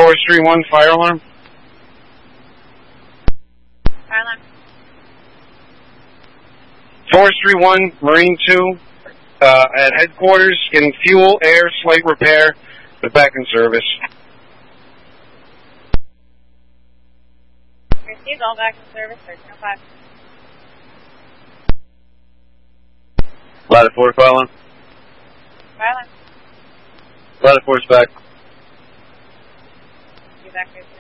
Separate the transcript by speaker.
Speaker 1: Forestry 1, fire alarm.
Speaker 2: Fire alarm.
Speaker 1: Forestry 1, Marine 2, at headquarters, getting fuel, air, slight repair, but back in service.
Speaker 2: Received, all back in service, 1305.
Speaker 3: Ladder 4, fire alarm.
Speaker 2: Fire alarm.
Speaker 3: Ladder 4 is back.
Speaker 2: Be back,